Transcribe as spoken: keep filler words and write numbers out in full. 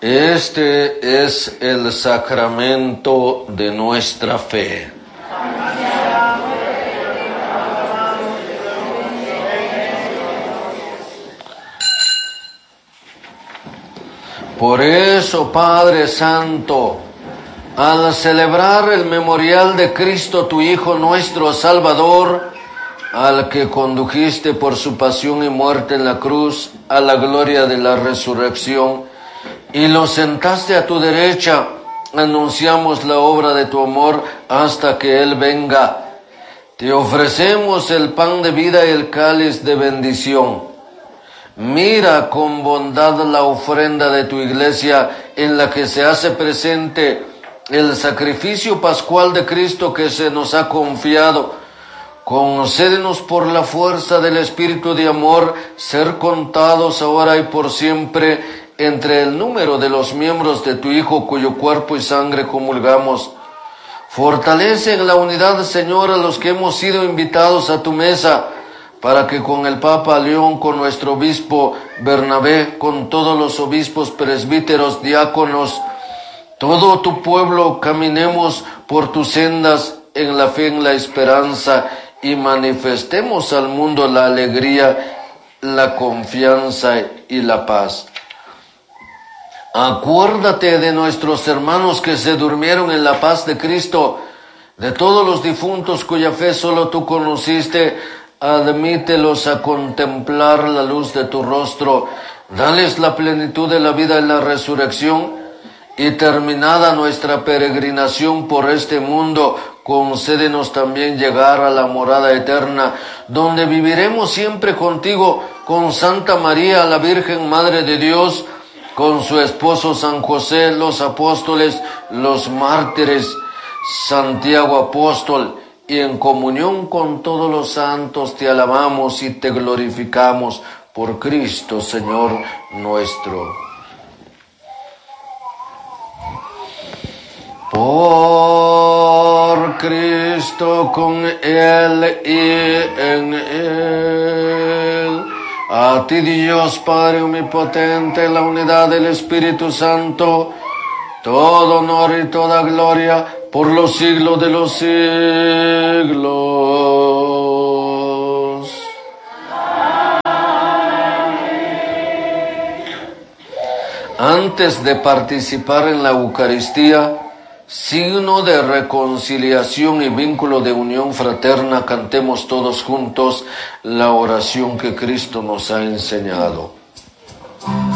Este es el sacramento de nuestra fe. Por eso, Padre Santo, al celebrar el memorial de Cristo, tu Hijo nuestro Salvador, al que condujiste por su pasión y muerte en la cruz a la gloria de la resurrección, y lo sentaste a tu derecha, anunciamos la obra de tu amor hasta que Él venga. Te ofrecemos el pan de vida y el cáliz de bendición. Mira con bondad la ofrenda de tu iglesia en la que se hace presente el sacrificio pascual de Cristo que se nos ha confiado. Concédenos por la fuerza del Espíritu de amor ser contados ahora y por siempre entre el número de los miembros de tu Hijo cuyo cuerpo y sangre comulgamos. Fortalece en la unidad, Señor, a los que hemos sido invitados a tu mesa, para que con el Papa León, con nuestro obispo Bernabé, con todos los obispos, presbíteros, diáconos, todo tu pueblo, caminemos por tus sendas en la fe, en la esperanza, y manifestemos al mundo la alegría, la confianza y la paz. Acuérdate de nuestros hermanos que se durmieron en la paz de Cristo, de todos los difuntos cuya fe solo tú conociste. Admítelos a contemplar la luz de tu rostro, dales la plenitud de la vida y la resurrección, y terminada nuestra peregrinación por este mundo, concédenos también llegar a la morada eterna, donde viviremos siempre contigo, con Santa María, la Virgen Madre de Dios, con su esposo San José, los apóstoles, los mártires, Santiago apóstol, y en comunión con todos los santos te alabamos y te glorificamos por Cristo, Señor nuestro. Por Cristo, con Él y en Él, a ti Dios Padre omnipotente, en la unidad del Espíritu Santo, todo honor y toda gloria por los siglos de los siglos. Antes de participar en la Eucaristía, signo de reconciliación y vínculo de unión fraterna, cantemos todos juntos la oración que Cristo nos ha enseñado.